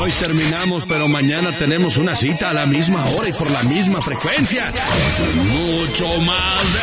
Hoy terminamos, pero mañana tenemos una cita a la misma hora y por la misma frecuencia. Mucho más